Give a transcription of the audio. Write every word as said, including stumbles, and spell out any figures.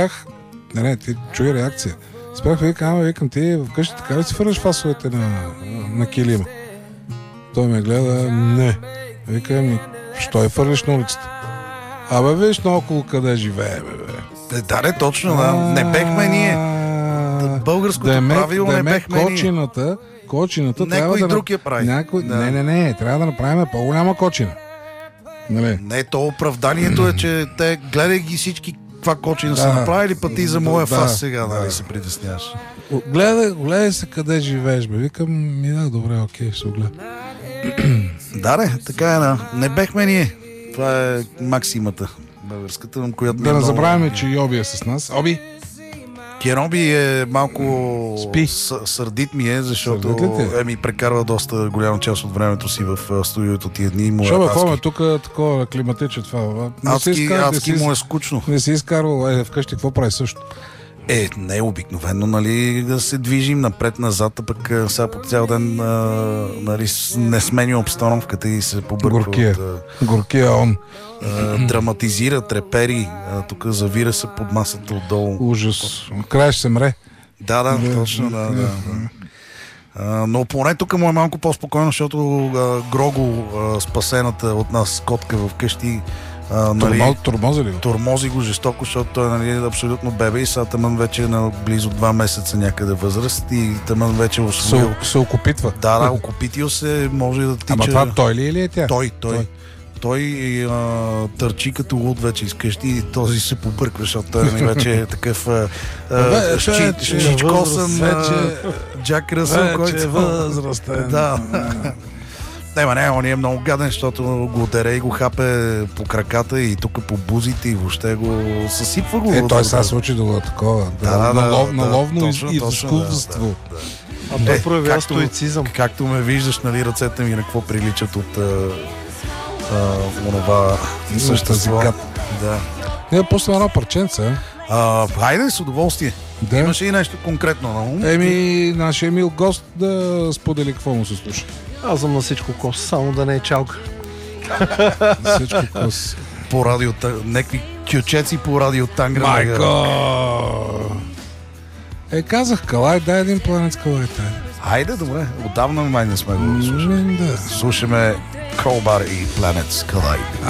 Не, не, ти чуй реакция. Спрях, викам, ама викам, ти вкъщи така ли си фърляш фасовете на, на килима? Той ме гледа, не. Викам ми, що я фърлиш на улицата? Абе, виж наоколо къде живее, бе. Е, да, не, точно, да. Не бехме ние. Българското Демек, правило не демек, бехме кочината, ние. Кочината Някой трябва да... друг я прави. Някой... Да. Не, не, не, трябва да направим по-голяма кочина. Нали? Не, то оправданието е, че те гледай ги всички каква кочина Да. са направили, па ти за моя Да, фас сега, да. нали, се притесняваш. Гледай, гледай се къде живееш, бе. Викам, ми да, добре, окей, ще гледам. Да, не, така е, да. Не бехме ние. Това е максимата българската, която... Да не забравяме, че Йоби е с нас. Оби! Кероби е малко Спи. С, сърдит ми е, защото Сърдит ли ти е? еми прекарва доста голяма част от времето си в а, студиото тия дни. Му е Шо бе, адски. какво ме, тук такова климатиче това, бе. Не си Адски, изкар- не адски си- му е скучно. Не си изкарвал, е, вкъщи какво прави също? Е, не е обикновено, нали, да се движим напред-назад, а пък а, сега по цял ден а, нали, с- не сменя обстановката и се побърква Горкия. от... а, Горкия он. а, драматизира, трепери, а, тук завира се под масата отдолу. Ужас. Край ще се мре. Да, да, точно, да, да. да. А, но поне тук му е малко по-спокойно, защото а, Грого, а, спасената от нас котка в къщи, а, нали, Турмо, турмози ли го? тормози го жестоко, защото той нали, е абсолютно бебе и сега тъмън вече е на близо два месеца някъде възраст и тъмън вече е освоил. Се, се окупитва. Да, да, окупитил се, може да тича. Ама това той ли или е тя? Той, той. Той. Той, а, търчи като луд вече изкъщи и този се побърква, защото той нали, вече е такъв а, а, Бе, щи, вече е щичкосън възраст, а, вече- Джак Ръсъл, Вече който... е възрастен. Да. Не, ма не, он е много гаден, защото го дере и го хапе по краката и тук по бузите и въобще го съсипва го. Е, той сега се учи да го е такова. Да, да, на, да, лов, да, на ловно точно, из- точно, изкуство. да, да. А той Е, проявява както- стоицизъм. Както ме виждаш, нали, ръцете ми на какво приличат от а, а, онова същество. гад. Да. Не, после едно парченце. А, хайде, с удоволствие. Да. Имаше и нещо конкретно на ум. Еми, нашия мил гост да сподели какво му се слуша. Аз съм на всичко кос, само да не е чалка. Всичко кос. По радио, някакви кючеци по радио Тангра. Майко! Е, казах, Калай, дай един планет с Калай. Тай. Хайде, добре. Отдавна май не сме го слушали. М, Да. Слушаме Crowbar и Planets Collide.